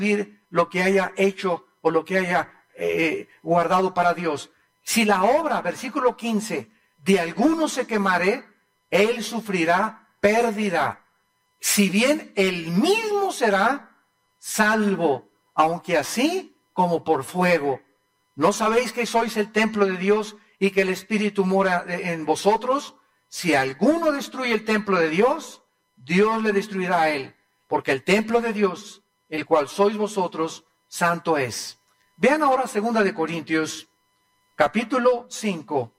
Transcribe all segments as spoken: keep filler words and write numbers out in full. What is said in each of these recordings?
recibir lo que haya hecho o lo que haya eh, guardado para Dios. Si la obra, versículo quince, de alguno se quemare, él sufrirá pérdida. Si bien él mismo será salvo, aunque así como por fuego. ¿No sabéis que sois el templo de Dios y que el Espíritu mora en vosotros? Si alguno destruye el templo de Dios, Dios le destruirá a él, porque el templo de Dios, el cual sois vosotros, santo es. Vean ahora segunda de Corintios, capítulo cinco.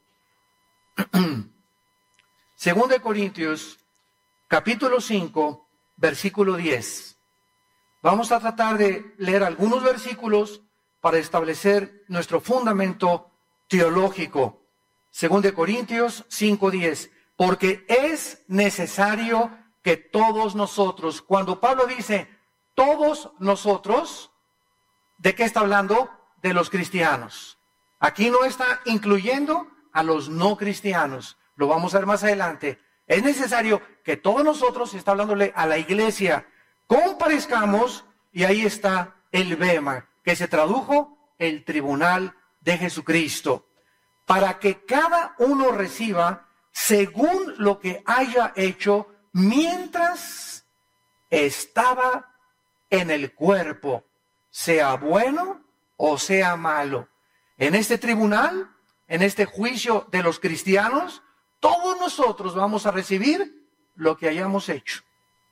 Segunda de Corintios, capítulo cinco, versículo diez. Vamos a tratar de leer algunos versículos para establecer nuestro fundamento teológico. Segunda de Corintios cinco, diez. Porque es necesario que todos nosotros, cuando Pablo dice todos nosotros, ¿de qué está hablando? De los cristianos. Aquí no está incluyendo a los no cristianos. Lo vamos a ver más adelante. Es necesario que todos nosotros, está hablándole a la iglesia, comparezcamos, y ahí está el bema, que se tradujo el tribunal de Jesucristo, para que cada uno reciba según lo que haya hecho mientras estaba en el cuerpo, sea bueno o sea malo. En este tribunal, en este juicio de los cristianos, todos nosotros vamos a recibir lo que hayamos hecho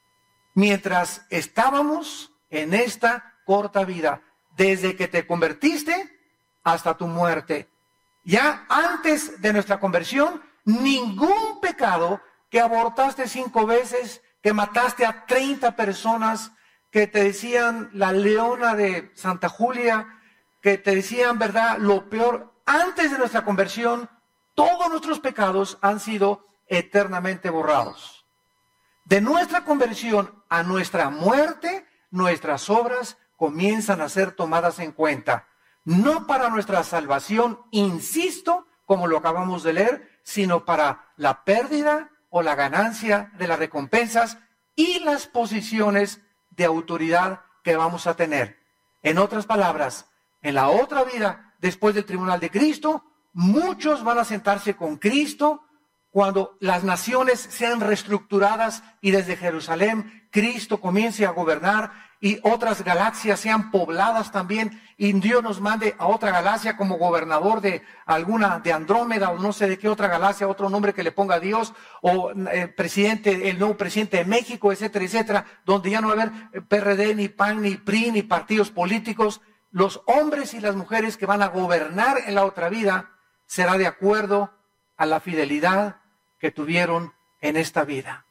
mientras estábamos en esta corta vida, desde que te convertiste hasta tu muerte. Ya antes de nuestra conversión, ningún pecado, que abortaste cinco veces, que mataste a treinta personas, que te decían la leona de Santa Julia, que te decían, ¿verdad?, lo peor. Antes de nuestra conversión, todos nuestros pecados han sido eternamente borrados. De nuestra conversión a nuestra muerte, nuestras obras comienzan a ser tomadas en cuenta. No para nuestra salvación, insisto, como lo acabamos de leer, sino para la pérdida o la ganancia de las recompensas y las posiciones de autoridad que vamos a tener. En otras palabras, en la otra vida, después del tribunal de Cristo, muchos van a sentarse con Cristo cuando las naciones sean reestructuradas y desde Jerusalén Cristo comience a gobernar y otras galaxias sean pobladas también y Dios nos mande a otra galaxia como gobernador de alguna, de Andrómeda o no sé de qué otra galaxia, otro nombre que le ponga a Dios, o el presidente, el nuevo presidente de México, etcétera, etcétera, donde ya no va a haber P R D, ni P A N, ni P R I, ni partidos políticos. Los hombres y las mujeres que van a gobernar en la otra vida será de acuerdo a la fidelidad que tuvieron en esta vida.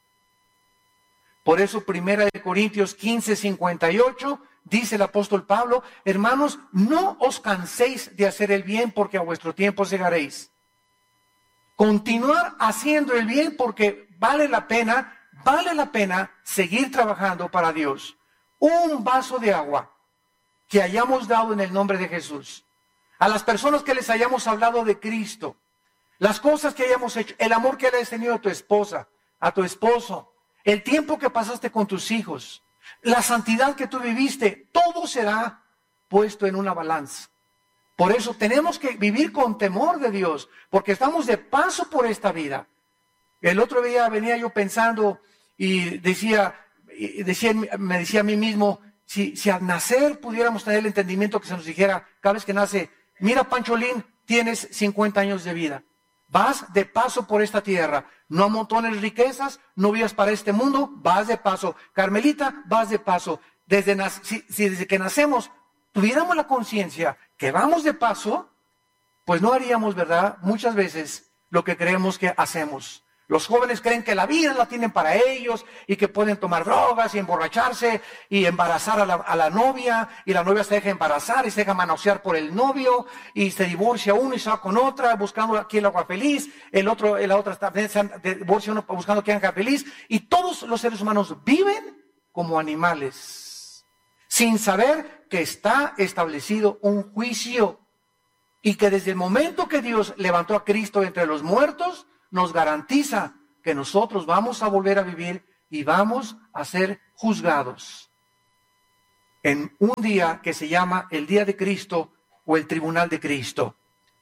Por eso, primera de Corintios quince, cincuenta y ocho, dice el apóstol Pablo, hermanos, no os canséis de hacer el bien porque a vuestro tiempo llegaréis. Continuar haciendo el bien porque vale la pena, vale la pena seguir trabajando para Dios. Un vaso de agua que hayamos dado en el nombre de Jesús, a las personas que les hayamos hablado de Cristo, las cosas que hayamos hecho, el amor que le has tenido a tu esposa, a tu esposo, el tiempo que pasaste con tus hijos, la santidad que tú viviste, todo será puesto en una balanza. Por eso tenemos que vivir con temor de Dios, porque estamos de paso por esta vida. El otro día venía yo pensando y decía, y decía me decía a mí mismo, si, si al nacer pudiéramos tener el entendimiento que se nos dijera, cada vez que nace, mira Pancholín, tienes cincuenta años de vida. Vas de paso por esta tierra, no amontones riquezas, no vivas para este mundo, vas de paso. Carmelita, vas de paso. Desde, si, si desde que nacemos tuviéramos la conciencia que vamos de paso, pues no haríamos, ¿verdad?, muchas veces lo que creemos que hacemos. Los jóvenes creen que la vida la tienen para ellos y que pueden tomar drogas y emborracharse y embarazar a la, a la novia y la novia se deja embarazar y se deja manosear por el novio y se divorcia uno y se va con otra buscando aquí el agua feliz, el otro, la otra está, se divorcia uno buscando que haga feliz y todos los seres humanos viven como animales sin saber que está establecido un juicio y que desde el momento que Dios levantó a Cristo entre los muertos, nos garantiza que nosotros vamos a volver a vivir y vamos a ser juzgados. en un día que se llama el Día de Cristo o el Tribunal de Cristo.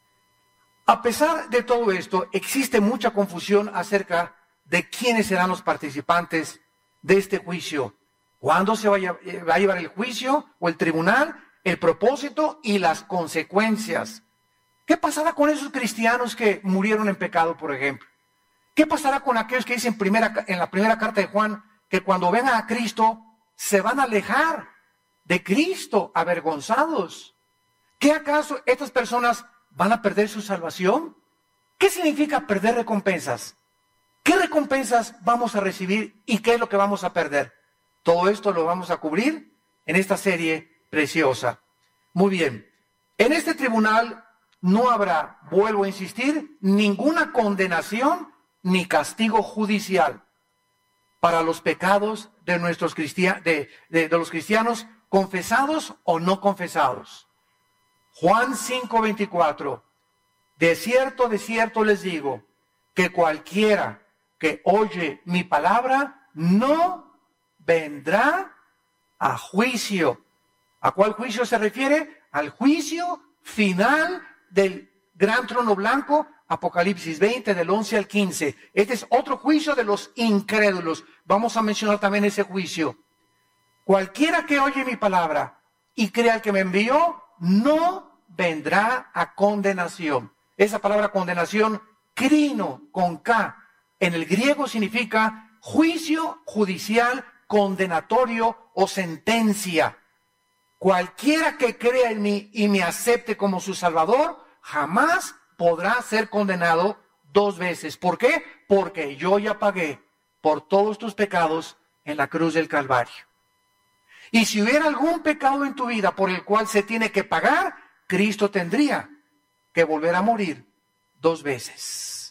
A pesar de todo esto, existe mucha confusión acerca de quiénes serán los participantes de este juicio. ¿Cuándo se va a llevar el juicio o el tribunal? El propósito y las consecuencias. ¿Qué pasará con esos cristianos que murieron en pecado, por ejemplo? ¿Qué pasará con aquellos que dicen primera, en la primera carta de Juan que cuando vengan a Cristo se van a alejar de Cristo avergonzados? ¿Qué acaso estas personas van a perder su salvación? ¿Qué significa perder recompensas? ¿Qué recompensas vamos a recibir y qué es lo que vamos a perder? Todo esto lo vamos a cubrir en esta serie preciosa. Muy bien, en este tribunal no habrá, vuelvo a insistir, ninguna condenación ni castigo judicial para los pecados de nuestros cristianos, de, de, de los cristianos confesados o no confesados. Juan cinco veinticuatro, de cierto, de cierto les digo, que cualquiera que oye mi palabra no vendrá a juicio. ¿A cuál juicio se refiere? Al juicio final del gran trono blanco, Apocalipsis veinte, del once al quince. Este es otro juicio de los incrédulos. Vamos a mencionar también ese juicio. Cualquiera que oye mi palabra y crea al que me envió, no vendrá a condenación. Esa palabra condenación, crino, con K, en el griego significa juicio judicial, condenatorio o sentencia. Cualquiera que crea en mí y me acepte como su Salvador, jamás podrá ser condenado dos veces. ¿Por qué? Porque yo ya pagué por todos tus pecados en la cruz del Calvario. Y si hubiera algún pecado en tu vida por el cual se tiene que pagar, Cristo tendría que volver a morir dos veces.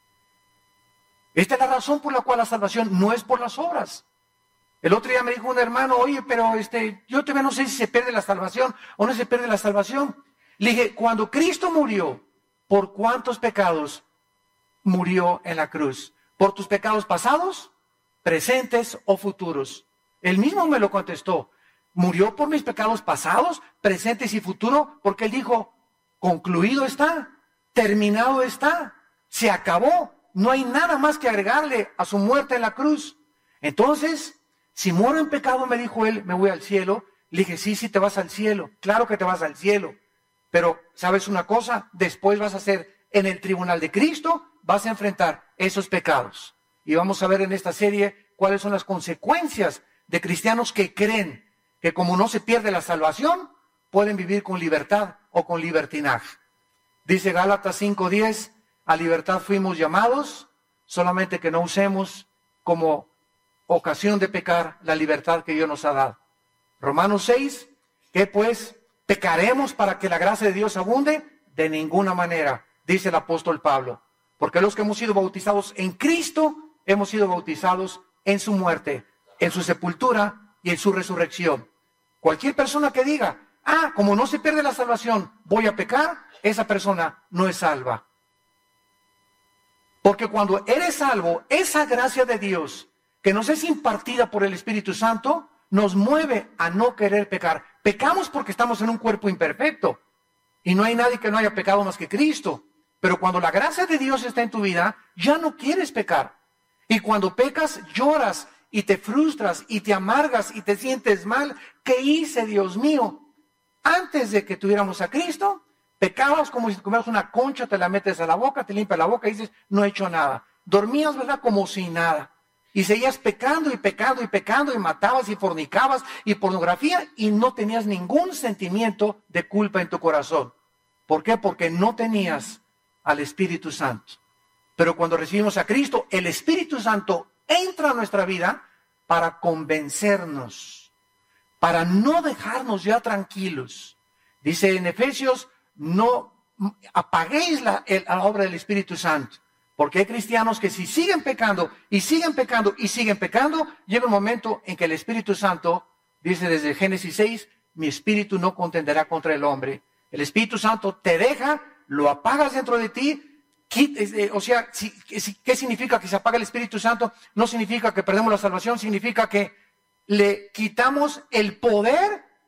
Esta es la razón por la cual la salvación no es por las obras. El otro día me dijo un hermano, oye, pero este, yo todavía no sé si se pierde la salvación o no se pierde la salvación. Le dije, cuando Cristo murió, ¿por cuántos pecados murió en la cruz? ¿Por tus pecados pasados, presentes o futuros? Él mismo me lo contestó. Murió por mis pecados pasados, presentes y futuros, porque él dijo, concluido está, terminado está, se acabó. No hay nada más que agregarle a su muerte en la cruz. Entonces, si muero en pecado, me dijo él, me voy al cielo. Le dije, sí, sí te vas al cielo. Claro que te vas al cielo. Pero, ¿sabes una cosa? Después vas a ser en el tribunal de Cristo, vas a enfrentar esos pecados. Y vamos a ver en esta serie cuáles son las consecuencias de cristianos que creen que como no se pierde la salvación, pueden vivir con libertad o con libertinaje. Dice Gálatas cinco diez, a libertad fuimos llamados, solamente que no usemos como ocasión de pecar la libertad que Dios nos ha dado. Romanos seis, ¿qué pues? ¿Pecaremos para que la gracia de Dios abunde? De ninguna manera, dice el apóstol Pablo. Porque los que hemos sido bautizados en Cristo, hemos sido bautizados en su muerte, en su sepultura y en su resurrección. Cualquier persona que diga, ah, como no se pierde la salvación, voy a pecar, esa persona no es salva. Porque cuando eres salvo, esa gracia de Dios, que nos es impartida por el Espíritu Santo, nos mueve a no querer pecar. Pecamos porque estamos en un cuerpo imperfecto. Y no hay nadie que no haya pecado más que Cristo. Pero cuando la gracia de Dios está en tu vida, ya no quieres pecar. Y cuando pecas, lloras y te frustras y te amargas y te sientes mal. ¿Qué hice, Dios mío? Antes de que tuviéramos a Cristo, pecabas como si comieras una concha, te la metes a la boca, te limpias la boca y dices, no he hecho nada. Dormías, ¿verdad? Como si nada. Y seguías pecando y pecando y pecando y matabas y fornicabas y pornografía y no tenías ningún sentimiento de culpa en tu corazón. ¿Por qué? Porque no tenías al Espíritu Santo. Pero cuando recibimos a Cristo, el Espíritu Santo entra a nuestra vida para convencernos, para no dejarnos ya tranquilos. Dice en Efesios, no apaguéis la, la obra del Espíritu Santo. Porque hay cristianos que si siguen pecando y siguen pecando y siguen pecando, llega un momento en que el Espíritu Santo, dice desde Génesis seis, mi espíritu no contenderá contra el hombre. El Espíritu Santo te deja, lo apagas dentro de ti. O sea, ¿qué significa que se apaga el Espíritu Santo? No significa que perdemos la salvación, significa que le quitamos el poder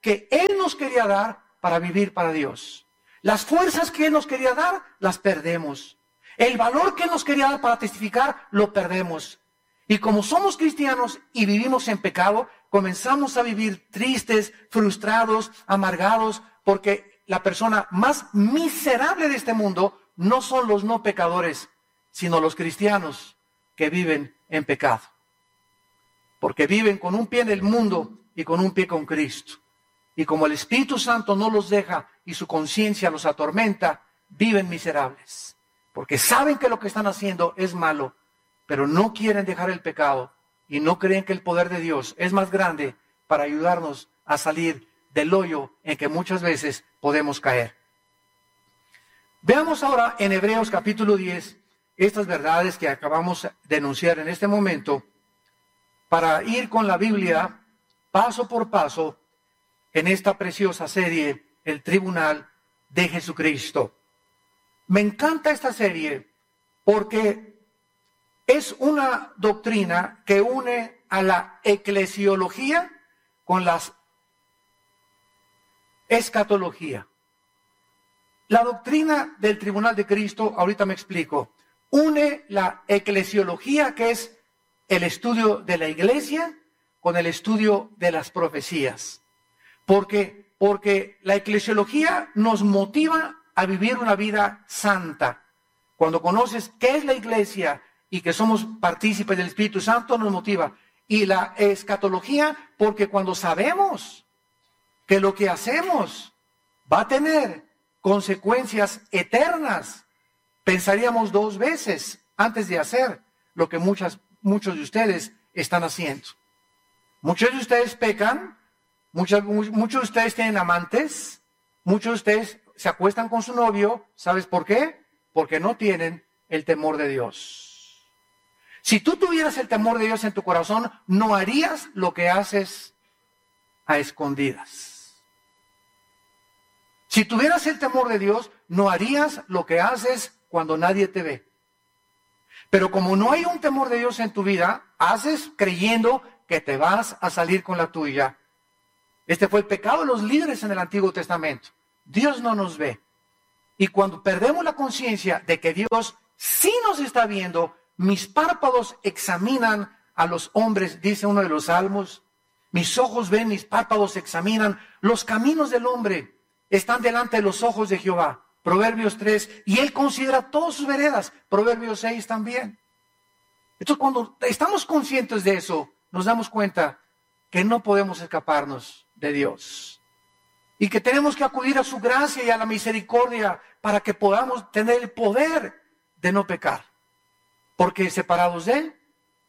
que Él nos quería dar para vivir para Dios. Las fuerzas que Él nos quería dar, las perdemos. El valor que Él nos quería dar para testificar, lo perdemos. Y como somos cristianos y vivimos en pecado, comenzamos a vivir tristes, frustrados, amargados, porque la persona más miserable de este mundo no son los no pecadores, sino los cristianos que viven en pecado. Porque viven con un pie en el mundo y con un pie con Cristo. Y como el Espíritu Santo no los deja y su conciencia los atormenta, viven miserables. Porque saben que lo que están haciendo es malo, pero no quieren dejar el pecado y no creen que el poder de Dios es más grande para ayudarnos a salir del hoyo en que muchas veces podemos caer. Veamos ahora en Hebreos capítulo diez estas verdades que acabamos de enunciar en este momento para ir con la Biblia paso por paso en esta preciosa serie, El Tribunal de Jesucristo. Me encanta esta serie porque es una doctrina que une a la eclesiología con la escatología. La doctrina del Tribunal de Cristo, ahorita me explico, une la eclesiología, que es el estudio de la iglesia, con el estudio de las profecías. Porque, porque la eclesiología nos motiva a vivir una vida santa. Cuando conoces qué es la iglesia y que somos partícipes del Espíritu Santo, nos motiva. Y la escatología, porque cuando sabemos que lo que hacemos va a tener consecuencias eternas, pensaríamos dos veces antes de hacer lo que muchas, muchos de ustedes están haciendo. Muchos de ustedes pecan, muchos, muchos de ustedes tienen amantes, muchos de ustedes se acuestan con su novio. ¿Sabes por qué? Porque no tienen el temor de Dios. Si tú tuvieras el temor de Dios en tu corazón, no harías lo que haces a escondidas. Si tuvieras el temor de Dios, no harías lo que haces cuando nadie te ve. Pero como no hay un temor de Dios en tu vida, haces creyendo que te vas a salir con la tuya. Este fue el pecado de los líderes en el Antiguo Testamento. Dios no nos ve. Y cuando perdemos la conciencia de que Dios sí nos está viendo, mis párpados examinan a los hombres, dice uno de los salmos. Mis ojos ven, mis párpados examinan. Los caminos del hombre están delante de los ojos de Jehová. Proverbios tres. Y Él considera todas sus veredas. Proverbios seis también. Entonces, cuando estamos conscientes de eso, nos damos cuenta que no podemos escaparnos de Dios. Y que tenemos que acudir a su gracia y a la misericordia para que podamos tener el poder de no pecar. Porque separados de Él,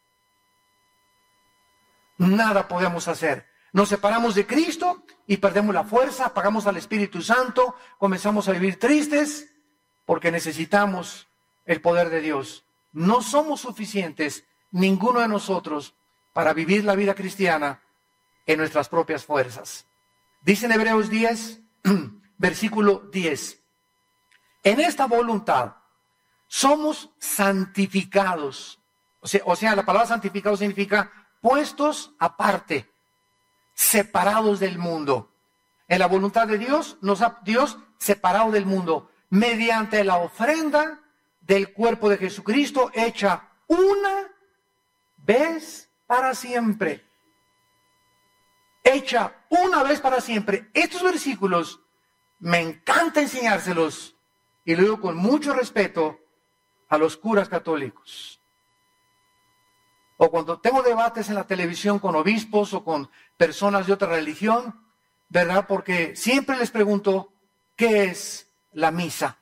nada podemos hacer. Nos separamos de Cristo y perdemos la fuerza, apagamos al Espíritu Santo, comenzamos a vivir tristes porque necesitamos el poder de Dios. No somos suficientes, ninguno de nosotros, para vivir la vida cristiana en nuestras propias fuerzas. Dice en Hebreos diez, versículo diez. En esta voluntad somos santificados. O sea, o sea, la palabra santificado significa puestos aparte, separados del mundo. En la voluntad de Dios, nos ha Dios separado del mundo, mediante la ofrenda del cuerpo de Jesucristo, hecha una vez para siempre. Hecha una vez para siempre. Estos versículos me encanta enseñárselos, y lo digo con mucho respeto a los curas católicos. O cuando tengo debates en la televisión con obispos o con personas de otra religión, ¿verdad? Porque siempre les pregunto, ¿qué es la misa?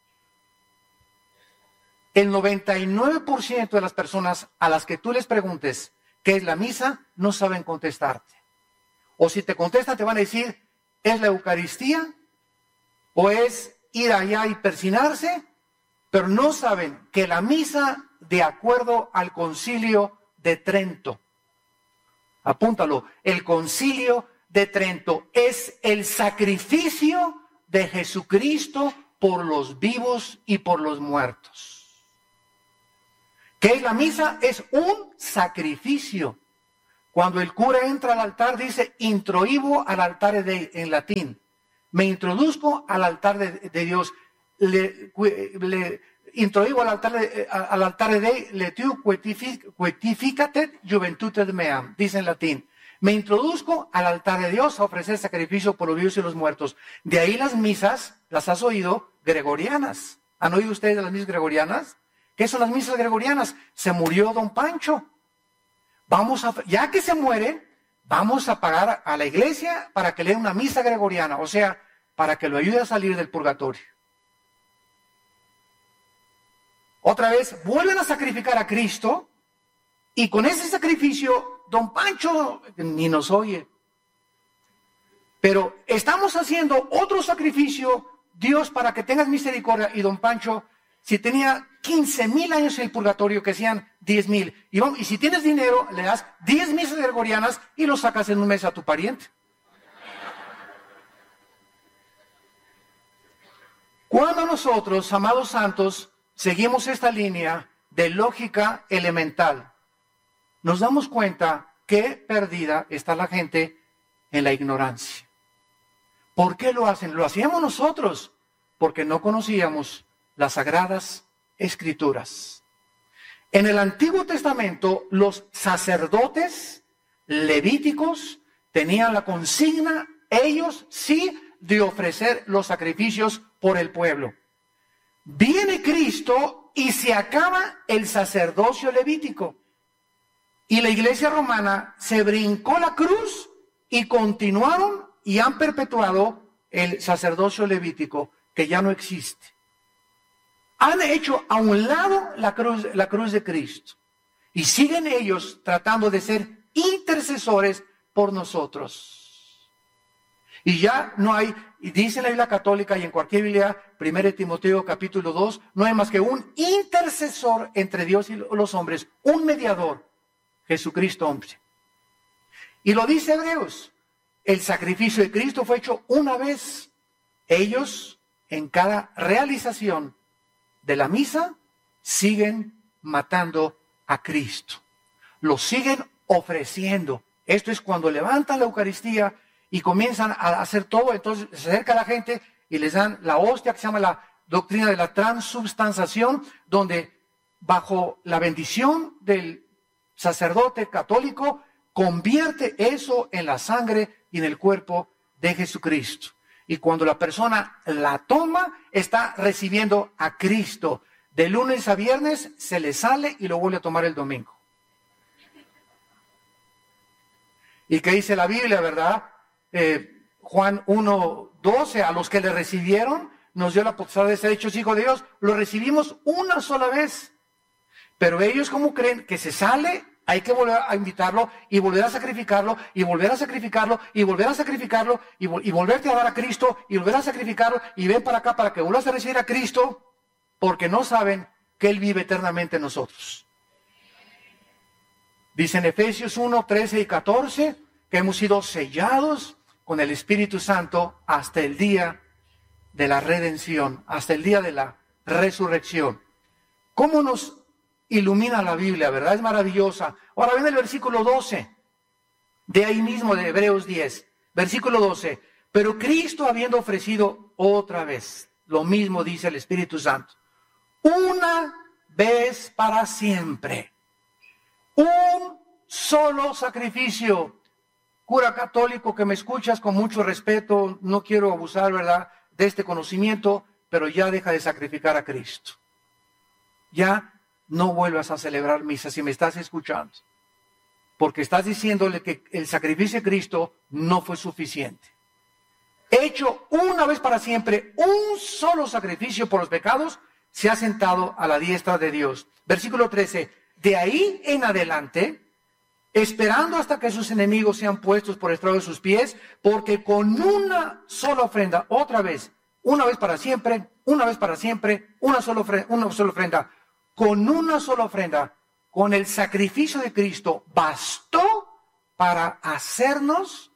El noventa y nueve por ciento de las personas a las que tú les preguntes qué es la misa, no saben contestarte. O si te contestan, te van a decir, ¿es la Eucaristía? ¿O es ir allá y persinarse? Pero no saben que la misa, de acuerdo al Concilio de Trento, apúntalo, el Concilio de Trento es el sacrificio de Jesucristo por los vivos y por los muertos. ¿Qué es la misa? Es un sacrificio. Cuando el cura entra al altar, dice, introibo al altar de, en latín. Me introduzco al altar de, de Dios. Le, le introibo al altar de, al altar de Dei, le tiu quetificatet juventutem meam, dice en latín. Me introduzco al altar de Dios a ofrecer sacrificio por los vivos y los muertos. De ahí las misas, las has oído, gregorianas. ¿Han oído ustedes de las misas gregorianas? ¿Qué son las misas gregorianas? Se murió don Pancho. Vamos a, ya que se muere, vamos a pagar a la iglesia para que lea una misa gregoriana, o sea, para que lo ayude a salir del purgatorio. Otra vez, vuelven a sacrificar a Cristo, y con ese sacrificio, don Pancho ni nos oye. Pero estamos haciendo otro sacrificio, Dios, para que tengas misericordia, y don Pancho, si tenía quince mil años en el purgatorio, que sean diez mil. Y, y si tienes dinero, le das diez misas gregorianas y lo sacas en un mes a tu pariente. Cuando nosotros, amados santos, seguimos esta línea de lógica elemental, nos damos cuenta que perdida está la gente en la ignorancia. ¿Por qué lo hacen? Lo hacíamos nosotros, porque no conocíamos las sagradas escrituras. En el Antiguo Testamento, los sacerdotes levíticos tenían la consigna, ellos sí, de ofrecer los sacrificios por el pueblo. Viene Cristo y se acaba el sacerdocio levítico. Y la iglesia romana se brincó la cruz y continuaron y han perpetuado el sacerdocio levítico, que ya no existe. Han hecho a un lado la cruz, la cruz de Cristo. Y siguen ellos tratando de ser intercesores por nosotros. Y ya no hay, y dice la Biblia católica y en cualquier Biblia, primera Timoteo capítulo dos, no hay más que un intercesor entre Dios y los hombres, un mediador, Jesucristo hombre. Y lo dice Hebreos, el sacrificio de Cristo fue hecho una vez. Ellos, en cada realización de la misa, siguen matando a Cristo. Lo siguen ofreciendo. Esto es cuando levantan la Eucaristía y comienzan a hacer todo. Entonces se acerca la gente y les dan la hostia, que se llama la doctrina de la transubstanciación, donde bajo la bendición del sacerdote católico convierte eso en la sangre y en el cuerpo de Jesucristo. Y cuando la persona la toma, está recibiendo a Cristo. De lunes a viernes se le sale y lo vuelve a tomar el domingo. ¿Y qué dice la Biblia, verdad? Eh, Juan uno doce, a los que le recibieron, nos dio la potestad de ser hechos hijos de Dios. Lo recibimos una sola vez. Pero ellos, ¿cómo creen? Que se sale, hay que volver a invitarlo y volver a sacrificarlo y volver a sacrificarlo y volver a sacrificarlo y, vol y volverte a dar a Cristo y volver a sacrificarlo y ven para acá para que vuelvas a recibir a Cristo, porque no saben que Él vive eternamente en nosotros. Dice en Efesios uno, trece y catorce que hemos sido sellados con el Espíritu Santo hasta el día de la redención, hasta el día de la resurrección. ¿Cómo nos ilumina la Biblia, verdad? Es maravillosa. Ahora ven el versículo doce, de ahí mismo de Hebreos diez, versículo doce. Pero Cristo, habiendo ofrecido otra vez, lo mismo dice el Espíritu Santo, una vez para siempre, un solo sacrificio. Cura católico que me escuchas, con mucho respeto, no quiero abusar, ¿verdad?, de este conocimiento, pero ya deja de sacrificar a Cristo. Ya no vuelvas a celebrar misa si me estás escuchando, porque estás diciéndole que el sacrificio de Cristo no fue suficiente. Hecho una vez para siempre, un solo sacrificio por los pecados, se ha sentado a la diestra de Dios. Versículo trece, de ahí en adelante, esperando hasta que sus enemigos sean puestos por estrado de sus pies, porque con una sola ofrenda, otra vez, una vez para siempre, una vez para siempre, una sola ofrenda, una sola ofrenda, con una sola ofrenda, con el sacrificio de Cristo, bastó para hacernos.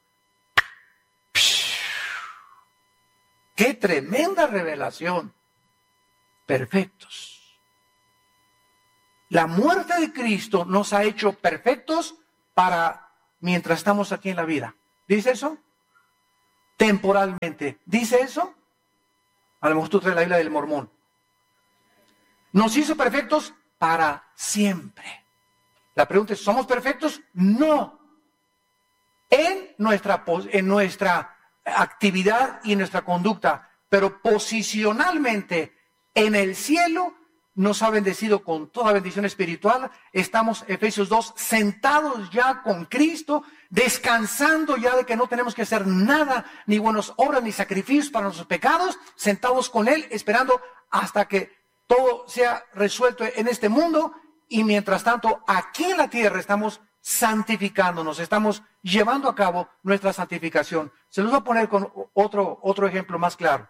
¡Qué tremenda revelación! Perfectos. La muerte de Cristo nos ha hecho perfectos para mientras estamos aquí en la vida. ¿Dice eso? Temporalmente. ¿Dice eso? A lo mejor tú traes la Biblia del Mormón. Nos hizo perfectos para siempre. La pregunta es, ¿somos perfectos? No. En nuestra, en nuestra actividad y en nuestra conducta, pero posicionalmente en el cielo nos ha bendecido con toda bendición espiritual. Estamos, Efesios dos, sentados ya con Cristo, descansando ya de que no tenemos que hacer nada, ni buenas obras, ni sacrificios para nuestros pecados, sentados con Él, esperando hasta que todo sea resuelto en este mundo. Y mientras tanto, aquí en la tierra estamos santificándonos, estamos llevando a cabo nuestra santificación. Se los voy a poner con otro, otro ejemplo más claro.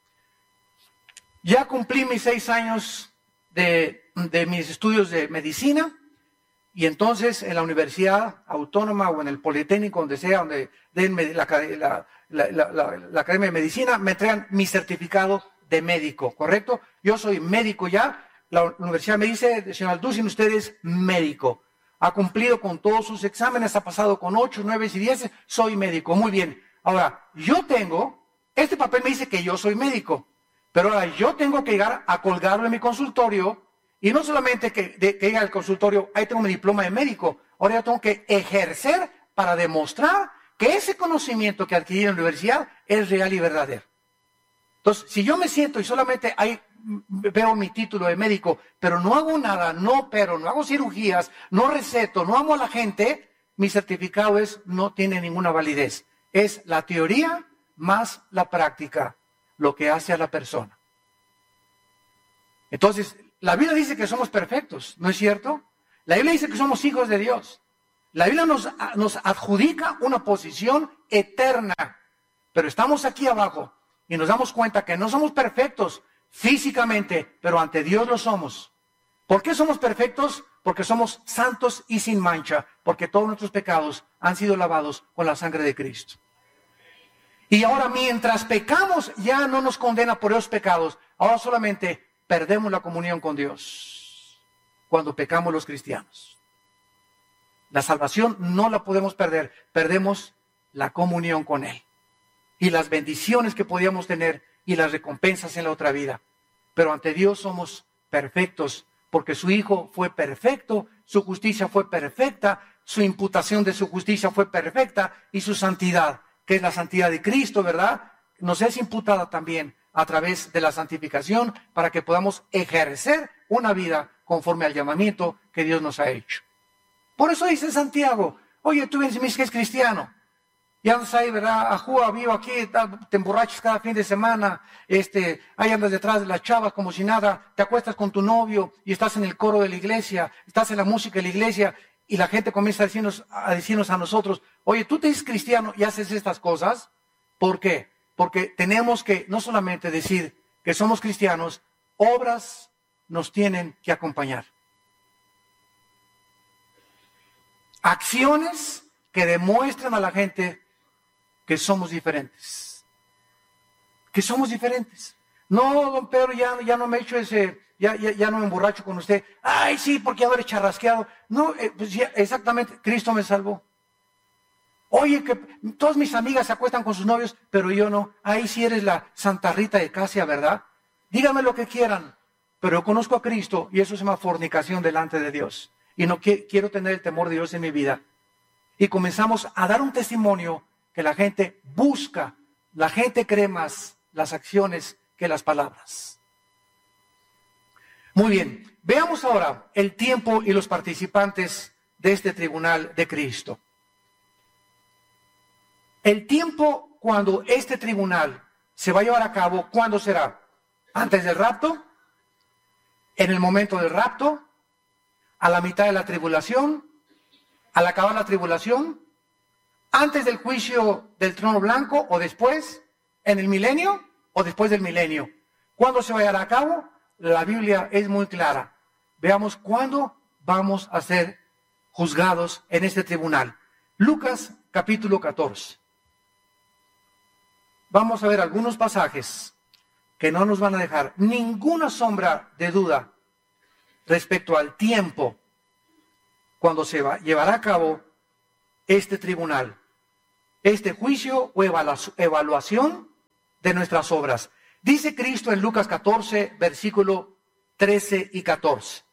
Ya cumplí mis seis años de, de mis estudios de medicina, y entonces en la Universidad Autónoma o en el Politécnico, donde sea, donde den la, la, la, la, la Academia de Medicina, me entregan mi certificado de médico, ¿correcto? Yo soy médico ya. La universidad me dice, señor Alducin, usted es médico. Ha cumplido con todos sus exámenes, ha pasado con ocho, nueve y diez, soy médico. Muy bien. Ahora, yo tengo, este papel me dice que yo soy médico, pero ahora yo tengo que llegar a colgarlo en mi consultorio, y no solamente que, de, que llegue al consultorio, ahí tengo mi diploma de médico, ahora yo tengo que ejercer para demostrar que ese conocimiento que adquirí en la universidad es real y verdadero. Entonces, si yo me siento y solamente ahí veo mi título de médico, pero no hago nada, no opero, no hago cirugías, no receto, no amo a la gente, mi certificado es, no tiene ninguna validez. Es la teoría más la práctica lo que hace a la persona. Entonces, la Biblia dice que somos perfectos, ¿no es cierto? La Biblia dice que somos hijos de Dios. La Biblia nos, nos adjudica una posición eterna, pero estamos aquí abajo y nos damos cuenta que no somos perfectos físicamente, pero ante Dios lo somos. ¿Por qué somos perfectos? Porque somos santos y sin mancha, porque todos nuestros pecados han sido lavados con la sangre de Cristo. Y ahora, mientras pecamos, ya no nos condena por esos pecados. Ahora solamente perdemos la comunión con Dios cuando pecamos los cristianos. La salvación no la podemos perder, perdemos la comunión con Él y las bendiciones que podíamos tener y las recompensas en la otra vida. Pero ante Dios somos perfectos, porque su Hijo fue perfecto, su justicia fue perfecta, su imputación de su justicia fue perfecta, y su santidad, que es la santidad de Cristo, ¿verdad?, nos es imputada también a través de la santificación, para que podamos ejercer una vida conforme al llamamiento que Dios nos ha hecho. Por eso dice Santiago, oye, tú vienes y me dices que es cristiano, y andas ahí, ¿verdad? Ajúa, vivo aquí, te emborrachas cada fin de semana, este, ahí andas detrás de las chavas como si nada, te acuestas con tu novio y estás en el coro de la iglesia, estás en la música de la iglesia, y la gente comienza a decirnos a, decirnos a nosotros, oye, tú te dices cristiano y haces estas cosas. ¿Por qué? Porque tenemos que no solamente decir que somos cristianos, obras nos tienen que acompañar. Acciones que demuestran a la gente que somos diferentes. Que somos diferentes. No, don Pedro, ya, ya no me echo ese, ya, ya, ya no me emborracho con usted. Ay, sí, porque haber charrasqueado. No, eh, pues ya, exactamente, Cristo me salvó. Oye, que todas mis amigas se acuestan con sus novios, pero yo no. Ahí sí eres la Santa Rita de Casia, ¿verdad? Díganme lo que quieran, pero yo conozco a Cristo y eso se llama fornicación delante de Dios. Y no que, quiero tener el temor de Dios en mi vida. Y comenzamos a dar un testimonio que la gente busca, la gente cree más las acciones que las palabras. Muy bien, veamos ahora el tiempo y los participantes de este tribunal de Cristo. El tiempo cuando este tribunal se va a llevar a cabo, ¿cuándo será? ¿Antes del rapto? ¿En el momento del rapto? ¿A la mitad de la tribulación? ¿Al acabar la tribulación? ¿Antes del juicio del trono blanco o después? ¿En el milenio o después del milenio? ¿Cuándo se va a llevar a cabo? La Biblia es muy clara. Veamos cuándo vamos a ser juzgados en este tribunal. Lucas capítulo catorce. Vamos a ver algunos pasajes que no nos van a dejar ninguna sombra de duda respecto al tiempo cuando se va, llevará a cabo este tribunal, este juicio o evaluación de nuestras obras. Dice Cristo en Lucas catorce, versículo trece y catorce.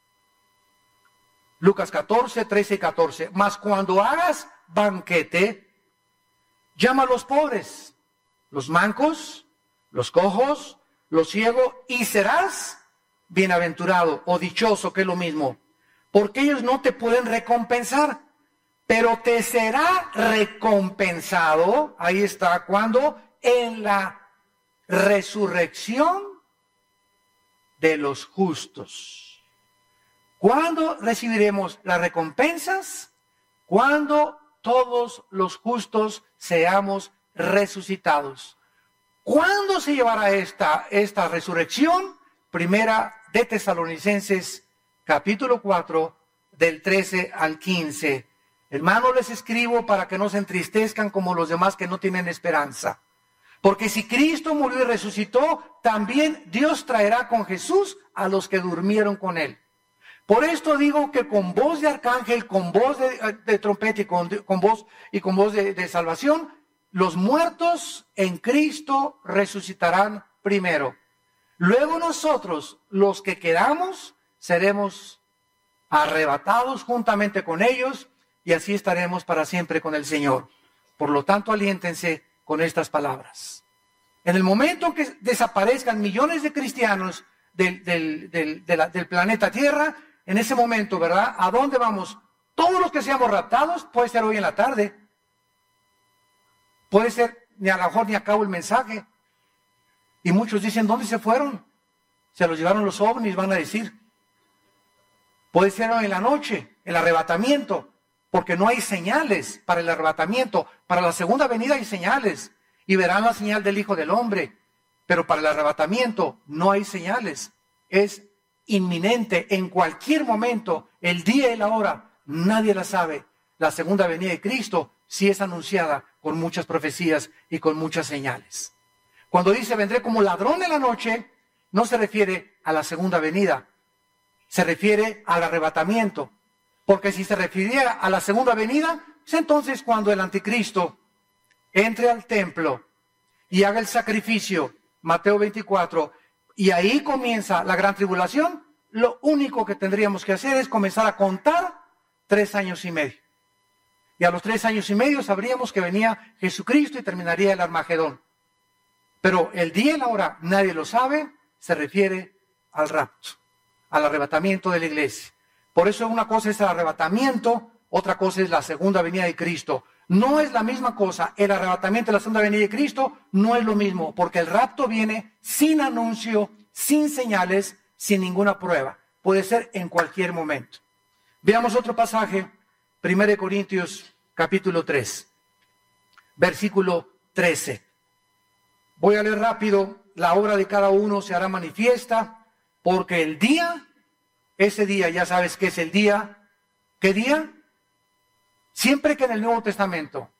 Lucas catorce, trece y catorce. Mas cuando hagas banquete, llama a los pobres, los mancos, los cojos, los ciegos, y serás bienaventurado o dichoso, que es lo mismo, porque ellos no te pueden recompensar, pero te será recompensado, ahí está, cuando en la resurrección de los justos. ¿Cuándo recibiremos las recompensas? Cuando todos los justos seamos resucitados. ¿Cuándo se llevará esta, esta resurrección? Primera de Tesalonicenses, capítulo cuatro, del trece al quince. Hermanos, les escribo para que no se entristezcan como los demás que no tienen esperanza. Porque si Cristo murió y resucitó, también Dios traerá con Jesús a los que durmieron con él. Por esto digo que con voz de arcángel, con voz de, de trompeta y con, con voz y con voz de, de salvación, los muertos en Cristo resucitarán primero. Luego nosotros, los que quedamos, seremos arrebatados juntamente con ellos y así estaremos para siempre con el Señor. Por lo tanto, aliéntense con estas palabras. En el momento en que desaparezcan millones de cristianos del, del, del, de la, del planeta Tierra, en ese momento, ¿verdad? ¿A dónde vamos? Todos los que seamos raptados, puede ser hoy en la tarde. Puede ser, ni a lo mejor ni acabo el mensaje. Y muchos dicen, ¿dónde se fueron? Se los llevaron los ovnis, van a decir. Puede ser hoy en la noche, el arrebatamiento, porque no hay señales para el arrebatamiento. Para la segunda venida hay señales, y verán la señal del Hijo del Hombre. Pero para el arrebatamiento no hay señales. Es inminente, en cualquier momento, el día y la hora, nadie la sabe. La segunda venida de Cristo sí es anunciada con muchas profecías y con muchas señales. Cuando dice vendré como ladrón en la noche, no se refiere a la segunda venida, se refiere al arrebatamiento. Porque si se refiriera a la segunda venida, es entonces cuando el anticristo entre al templo y haga el sacrificio, Mateo veinticuatro, y ahí comienza la gran tribulación. Lo único que tendríamos que hacer es comenzar a contar tres años y medio. Y a los tres años y medio sabríamos que venía Jesucristo y terminaría el Armagedón. Pero el día y la hora, nadie lo sabe, se refiere al rapto, al arrebatamiento de la iglesia. Por eso una cosa es el arrebatamiento, otra cosa es la segunda venida de Cristo. No es la misma cosa, el arrebatamiento de la segunda venida de Cristo no es lo mismo, porque el rapto viene sin anuncio, sin señales, sin ninguna prueba. Puede ser en cualquier momento. Veamos otro pasaje, primera de Corintios, capítulo tres, versículo trece. Voy a leer rápido, la obra de cada uno se hará manifiesta, porque el día, ese día, ya sabes qué es el día, ¿qué día? Siempre que en el Nuevo Testamento,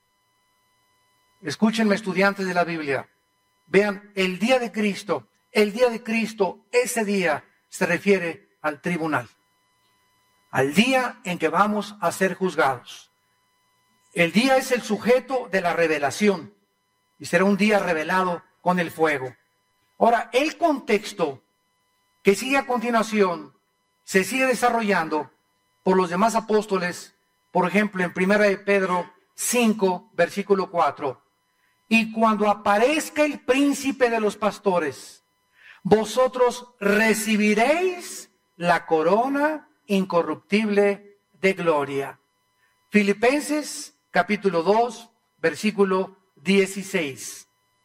escúchenme estudiantes de la Biblia, vean, el día de Cristo, el día de Cristo, ese día se refiere al tribunal, al día en que vamos a ser juzgados. El día es el sujeto de la revelación y será un día revelado con el fuego. Ahora, el contexto que sigue a continuación se sigue desarrollando por los demás apóstoles, por ejemplo, en primera de Pedro cinco, versículo cuatro. Y cuando aparezca el príncipe de los pastores, vosotros recibiréis la corona incorruptible de gloria. Filipenses capítulo dos, versículo dieciséis.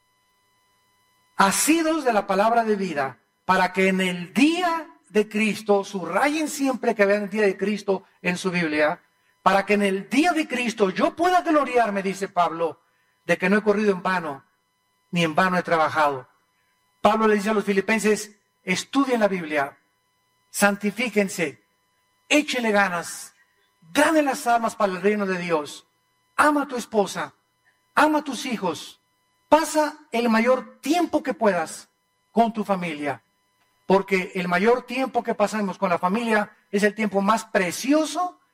Asidos de la palabra de vida, para que en el día de Cristo, subrayen siempre que vean el día de Cristo en su Biblia, para que en el día de Cristo yo pueda gloriarme, dice Pablo, de que no he corrido en vano, ni en vano he trabajado. Pablo le dice a los filipenses, estudien la Biblia, santifíquense, échenle ganas, ganen las almas para el reino de Dios, ama a tu esposa, ama a tus hijos, pasa el mayor tiempo que puedas con tu familia, porque el mayor tiempo que pasamos con la familia es el tiempo más precioso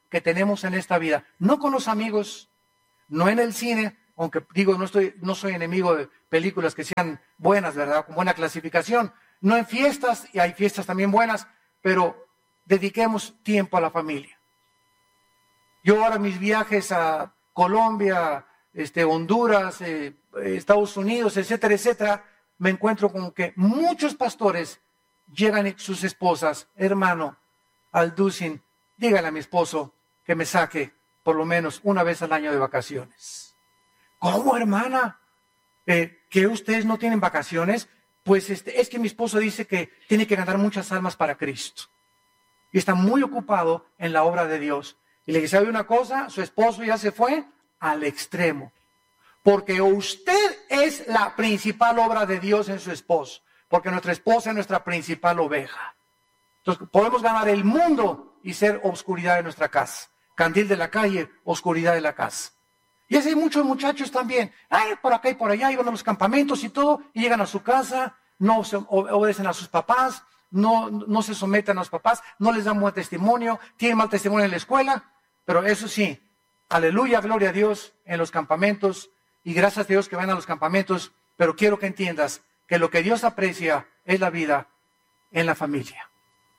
que tenemos en esta vida. No con los amigos, no en el cine, aunque digo, no, estoy, no soy enemigo de películas que sean buenas, ¿verdad? Con buena clasificación. No en fiestas, y hay fiestas también buenas, pero dediquemos tiempo a la familia. Yo ahora mis viajes a Colombia, este, Honduras, eh, Estados Unidos, etcétera, etcétera, me encuentro con que muchos pastores llegan sus esposas, hermano, al Dusin, dígale a mi esposo que me saque por lo menos una vez al año de vacaciones. ¿Cómo, hermana? Eh, ¿Que ustedes no tienen vacaciones? Pues este, es que mi esposo dice que tiene que ganar muchas almas para Cristo. Y está muy ocupado en la obra de Dios. Y le dije, ¿sabe una cosa? Su esposo ya se fue al extremo. Porque usted es la principal obra de Dios en su esposo. Porque nuestra esposa es nuestra principal oveja. Entonces podemos ganar el mundo y ser obscuridad de nuestra casa. Candil de la calle, oscuridad de la casa. Y así hay muchos muchachos también. Ay, por acá y por allá, iban a los campamentos y todo, y llegan a su casa, no se obedecen a sus papás, no, no se someten a los papás, no les dan buen testimonio, tienen mal testimonio en la escuela, pero eso sí, aleluya, gloria a Dios en los campamentos, y gracias a Dios que van a los campamentos, pero quiero que entiendas que lo que Dios aprecia es la vida en la familia.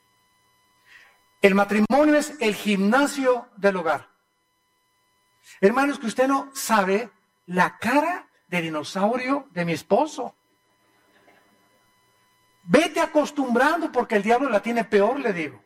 El matrimonio es el gimnasio del hogar. Hermanos, que usted no sabe la cara de dinosaurio de mi esposo. Vete acostumbrando porque el diablo la tiene peor, le digo.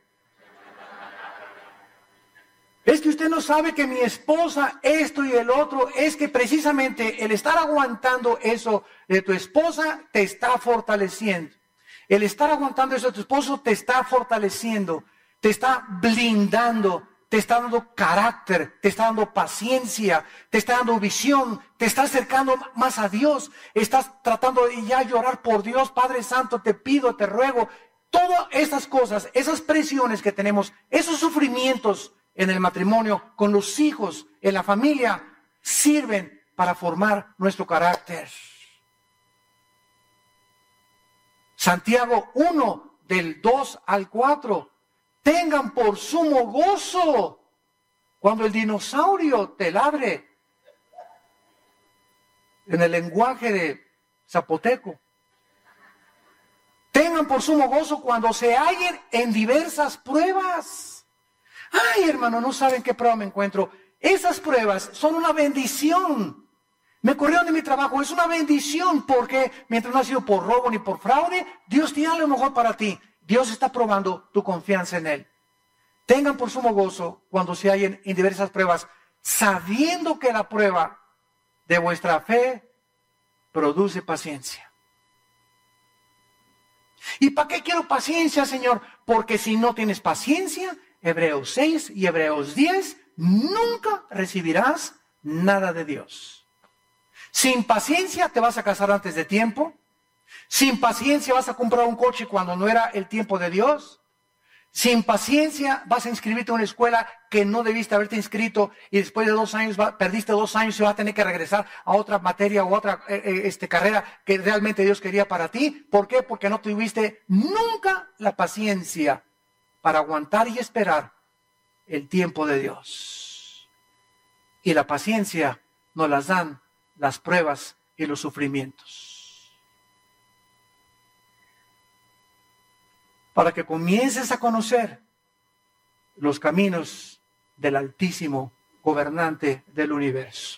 Es que usted no sabe que mi esposa, esto y el otro, es que precisamente el estar aguantando eso de tu esposa te está fortaleciendo. El estar aguantando eso de tu esposo te está fortaleciendo, te está blindando, te está dando carácter, te está dando paciencia, te está dando visión, te está acercando más a Dios, estás tratando de ya llorar por Dios, Padre Santo, te pido, te ruego. Todas esas cosas, esas presiones que tenemos, esos sufrimientos en el matrimonio, con los hijos, en la familia, sirven para formar nuestro carácter. Santiago uno, del dos al cuatro. Tengan por sumo gozo cuando el dinosaurio te ladre. En el lenguaje de zapoteco. Tengan por sumo gozo cuando se hallen en diversas pruebas. Ay, hermano, no saben qué prueba me encuentro. Esas pruebas son una bendición. Me corrieron de mi trabajo, es una bendición porque mientras no ha sido por robo ni por fraude, Dios tiene lo mejor para ti. Dios está probando tu confianza en Él. Tengan por sumo gozo cuando se hallen en diversas pruebas, sabiendo que la prueba de vuestra fe produce paciencia. ¿Y para qué quiero paciencia, Señor? Porque si no tienes paciencia, Hebreos seis y Hebreos diez, nunca recibirás nada de Dios. Sin paciencia te vas a casar antes de tiempo. Sin paciencia vas a comprar un coche cuando no era el tiempo de Dios. Sin paciencia vas a inscribirte a una escuela que no debiste haberte inscrito y después de dos años va, perdiste dos años y vas a tener que regresar a otra materia o otra eh, este, carrera que realmente Dios quería para ti. ¿Por qué? Porque no tuviste nunca la paciencia para aguantar y esperar el tiempo de Dios. Y la paciencia nos las dan las pruebas y los sufrimientos. Para que comiences a conocer los caminos del Altísimo Gobernante del universo.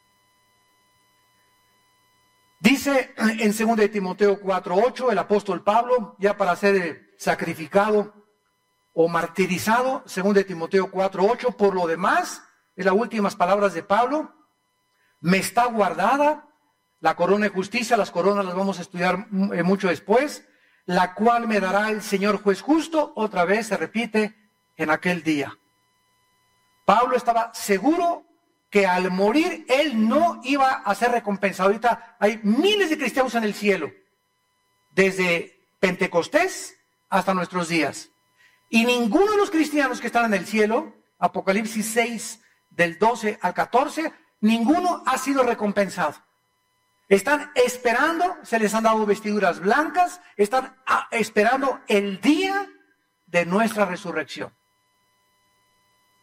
Dice en segunda de Timoteo cuatro ocho el apóstol Pablo, ya para ser sacrificado o martirizado, segunda de Timoteo cuatro ocho, por lo demás, en las últimas palabras de Pablo, me está guardada la corona de justicia, las coronas las vamos a estudiar mucho después, la cual me dará el Señor juez justo, otra vez se repite, en aquel día. Pablo estaba seguro que al morir él no iba a ser recompensado. Ahorita hay miles de cristianos en el cielo, desde Pentecostés hasta nuestros días. Y ninguno de los cristianos que están en el cielo, Apocalipsis seis, del doce al catorce, ninguno ha sido recompensado. Están esperando, se les han dado vestiduras blancas, están esperando el día de nuestra resurrección.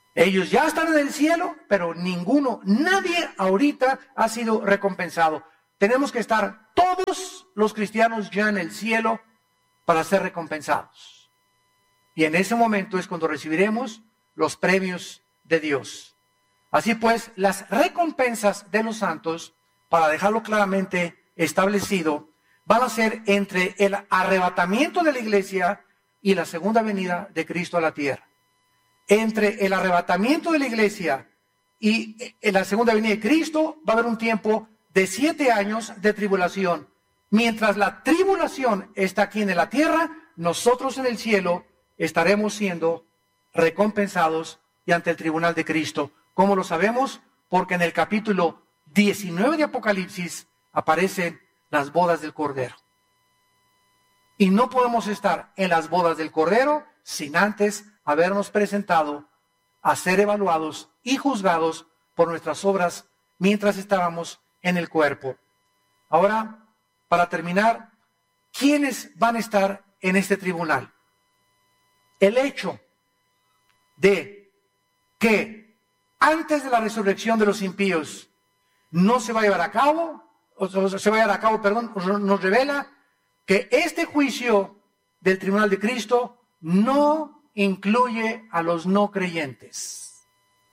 Ellos ya están en el cielo, pero ninguno, nadie ahorita ha sido recompensado. Tenemos que estar todos los cristianos ya en el cielo para ser recompensados. Y en ese momento es cuando recibiremos los premios de Dios. Así pues, las recompensas de los santos, para dejarlo claramente establecido, van a ser entre el arrebatamiento de la iglesia y la segunda venida de Cristo a la tierra. Entre el arrebatamiento de la iglesia y la segunda venida de Cristo va a haber un tiempo de siete años de tribulación. Mientras la tribulación está aquí en la tierra, nosotros en el cielo estaremos siendo recompensados y ante el tribunal de Cristo. ¿Cómo lo sabemos? Porque en el capítulo diecinueve de Apocalipsis aparecen las bodas del Cordero. Y no podemos estar en las bodas del Cordero sin antes habernos presentado a ser evaluados y juzgados por nuestras obras mientras estábamos en el cuerpo. Ahora, para terminar, ¿quiénes van a estar en este tribunal? El hecho de que antes de la resurrección de los impíos no se va a llevar a cabo, o se va a llevar a cabo, perdón, nos revela que este juicio del tribunal de Cristo no incluye a los no creyentes.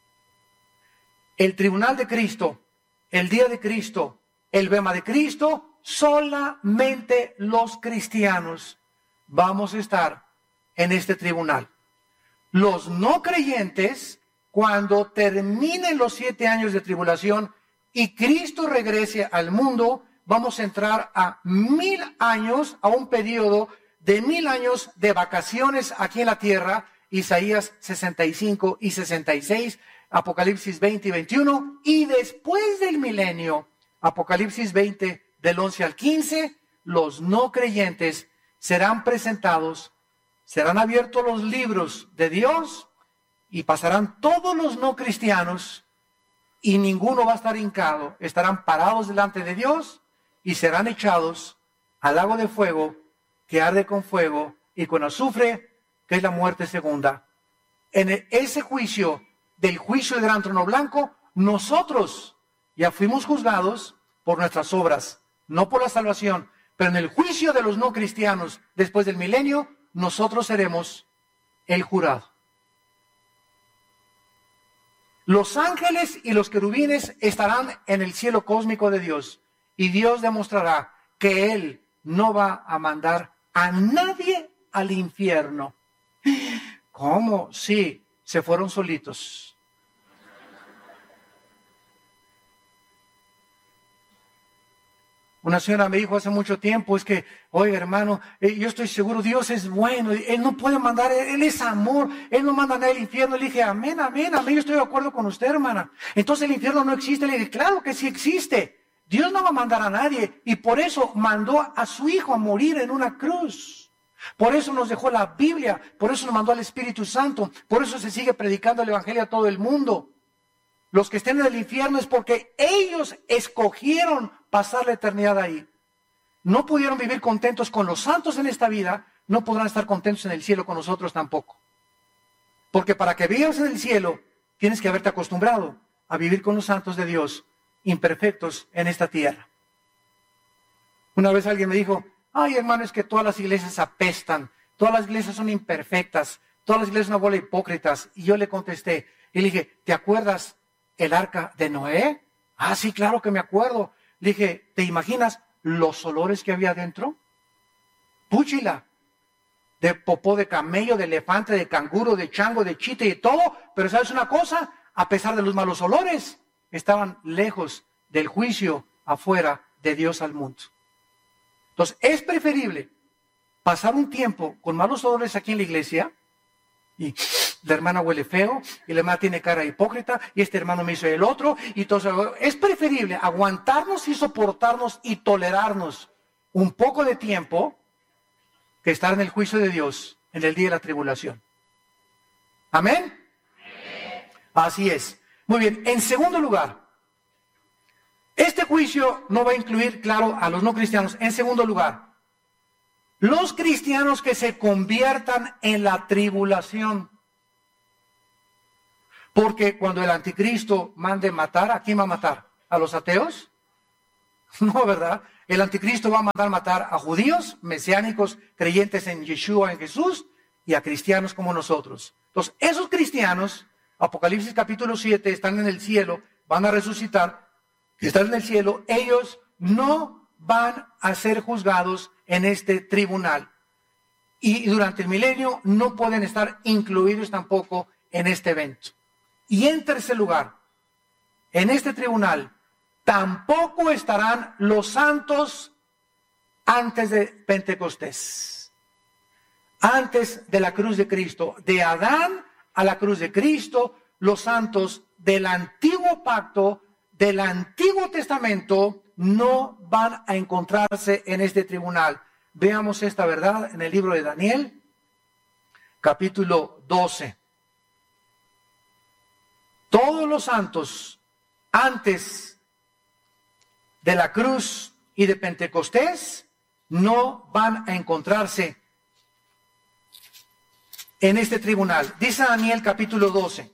El tribunal de Cristo, el día de Cristo, el bema de Cristo, solamente los cristianos vamos a estar en este tribunal. Los no creyentes, cuando terminen los siete años de tribulación y Cristo regrese al mundo, vamos a entrar a mil años, a un periodo de mil años de vacaciones aquí en la tierra, Isaías sesenta y cinco y sesenta y seis, Apocalipsis veinte y veintiuno, y después del milenio, Apocalipsis veinte del once al quince, los no creyentes serán presentados, serán abiertos los libros de Dios y pasarán todos los no cristianos y ninguno va a estar hincado, estarán parados delante de Dios y serán echados al lago de fuego que arde con fuego y con azufre, que es la muerte segunda. En ese juicio, del juicio del gran trono blanco, nosotros ya fuimos juzgados por nuestras obras, no por la salvación, pero en el juicio de los no cristianos, después del milenio, nosotros seremos el jurado. Los ángeles y los querubines estarán en el cielo cósmico de Dios y Dios demostrará que Él no va a mandar a nadie al infierno. ¿Cómo? Sí, se fueron solitos. Una señora me dijo hace mucho tiempo, es que, oiga hermano, eh, yo estoy seguro, Dios es bueno, Él no puede mandar, Él es amor, Él no manda a nadie al infierno. Le dije, amén, amén, amén, yo estoy de acuerdo con usted, hermana. Entonces el infierno no existe. Le dije, claro que sí existe. Dios no va a mandar a nadie y por eso mandó a su Hijo a morir en una cruz. Por eso nos dejó la Biblia, por eso nos mandó al Espíritu Santo, por eso se sigue predicando el Evangelio a todo el mundo. Los que estén en el infierno es porque ellos escogieron pasar la eternidad ahí. No pudieron vivir contentos con los santos en esta vida, no podrán estar contentos en el cielo con nosotros tampoco. Porque para que vivas en el cielo, tienes que haberte acostumbrado a vivir con los santos de Dios, imperfectos en esta tierra. Una vez alguien me dijo, ay hermano, es que todas las iglesias apestan, todas las iglesias son imperfectas, todas las iglesias son una bola de hipócritas. Y yo le contesté, y le dije, ¿te acuerdas el arca de Noé? Ah, sí, claro que me acuerdo. Le dije, ¿te imaginas los olores que había dentro? Púchila, de popó de camello, de elefante, de canguro, de chango, de chita y de todo. Pero ¿sabes una cosa? A pesar de los malos olores, estaban lejos del juicio afuera de Dios al mundo. Entonces, es preferible pasar un tiempo con malos olores aquí en la iglesia y la hermana huele feo y la hermana tiene cara hipócrita y este hermano me hizo el otro y todo. Es preferible aguantarnos y soportarnos y tolerarnos un poco de tiempo que estar en el juicio de Dios en el día de la tribulación. ¿Amén? Así es. Muy bien. En segundo lugar, este juicio no va a incluir, claro, a los no cristianos. En segundo lugar, los cristianos que se conviertan en la tribulación. Porque cuando el anticristo mande matar, ¿a quién va a matar? ¿A los ateos? No, ¿verdad? El anticristo va a mandar matar a judíos, mesiánicos, creyentes en Yeshua, en Jesús, y a cristianos como nosotros. Entonces, esos cristianos, Apocalipsis capítulo siete, están en el cielo, van a resucitar, están en el cielo, ellos no van a ser juzgados en este tribunal. Y durante el milenio no pueden estar incluidos tampoco en este evento. Y en tercer lugar, en este tribunal, tampoco estarán los santos antes de Pentecostés, antes de la cruz de Cristo. De Adán a la cruz de Cristo, los santos del antiguo pacto, del Antiguo Testamento, no van a encontrarse en este tribunal. Veamos esta verdad en el libro de Daniel, capítulo doce. Todos los santos antes de la cruz y de Pentecostés no van a encontrarse en este tribunal. Dice Daniel capítulo doce,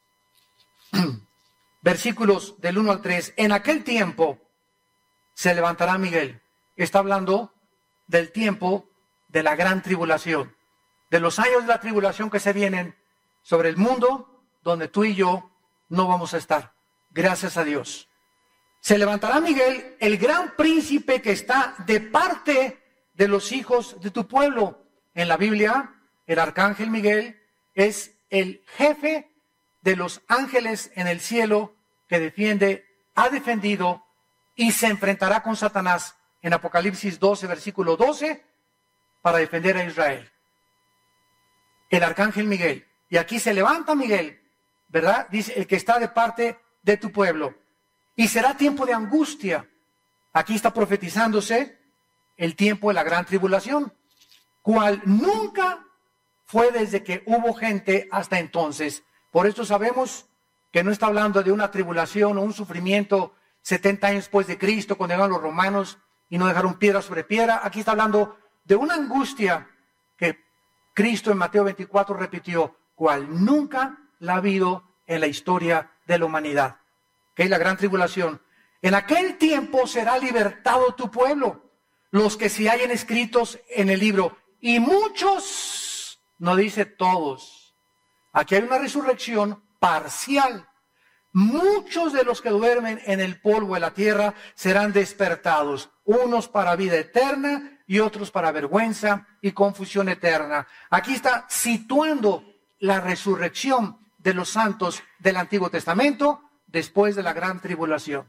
versículos del uno al tres. En aquel tiempo se levantará Miguel. Está hablando del tiempo de la gran tribulación, de los años de la tribulación que se vienen sobre el mundo, donde tú y yo no vamos a estar. Gracias a Dios. Se levantará Miguel, el gran príncipe que está de parte de los hijos de tu pueblo. En la Biblia, el arcángel Miguel es el jefe de los ángeles en el cielo que defiende, ha defendido y se enfrentará con Satanás en Apocalipsis doce, versículo doce, para defender a Israel. El arcángel Miguel. Y aquí se levanta Miguel, ¿verdad? Dice, el que está de parte de tu pueblo. Y será tiempo de angustia. Aquí está profetizándose el tiempo de la gran tribulación, cual nunca fue desde que hubo gente hasta entonces. Por esto sabemos que no está hablando de una tribulación o un sufrimiento setenta años después de Cristo, cuando llegaron los romanos y no dejaron piedra sobre piedra. Aquí está hablando de una angustia que Cristo en Mateo veinticuatro repitió, cual nunca la ha habido en la historia de la humanidad, que es la gran tribulación. En aquel tiempo será libertado tu pueblo, los que se hallen escritos en el libro, y muchos, no dice todos, aquí hay una resurrección parcial. Muchos de los que duermen en el polvo de la tierra serán despertados, unos para vida eterna y otros para vergüenza y confusión eterna. Aquí está situando la resurrección de los santos del Antiguo Testamento después de la gran tribulación.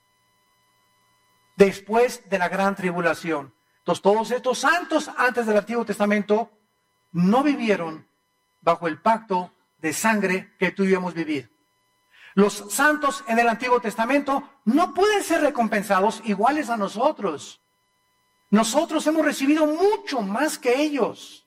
Después de la gran tribulación. Entonces, todos estos santos antes del Antiguo Testamento no vivieron bajo el pacto de sangre que tú y yo hemos vivido. Los santos en el Antiguo Testamento no pueden ser recompensados iguales a nosotros. Nosotros hemos recibido mucho más que ellos.